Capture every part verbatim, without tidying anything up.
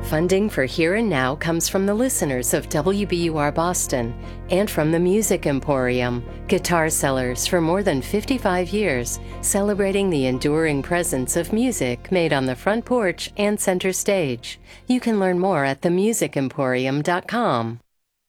Funding for Here and Now comes from the listeners of W B U R Boston and from the Music Emporium, guitar sellers for more than fifty-five years, celebrating the enduring presence of music made on the front porch and center stage. You can learn more at the music emporium dot com.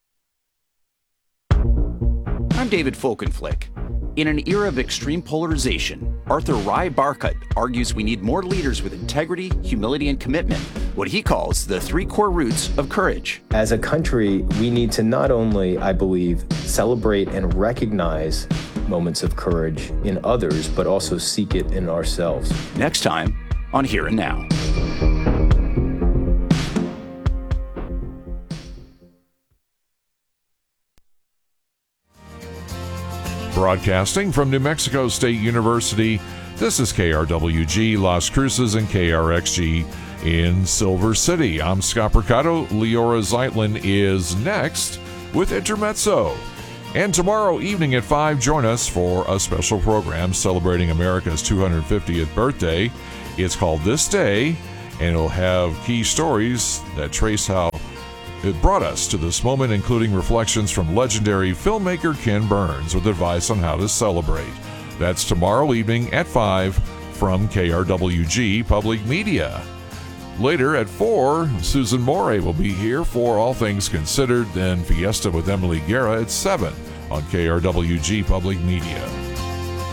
I'm David Folkenflik. In an era of extreme polarization, Arthur Rai Barkut argues we need more leaders with integrity, humility, and commitment, what he calls the three core roots of courage. As a country, we need to not only, I believe, celebrate and recognize moments of courage in others, but also seek it in ourselves. Next time on Here and Now. Broadcasting from New Mexico State University, this is K R W G Las Cruces and K R X G in Silver City. I'm Scott Percato. Leora Zeitlin is next with Intermezzo. And tomorrow evening at five, join us for a special program celebrating America's two hundred fiftieth birthday. It's called This Day, and it'll have key stories that trace how it brought us to this moment, including reflections from legendary filmmaker Ken Burns with advice on how to celebrate. That's tomorrow evening at five from K R W G Public Media. Later at four, Susan Moray will be here for All Things Considered, then Fiesta with Emily Guerra at seven on K R W G Public Media.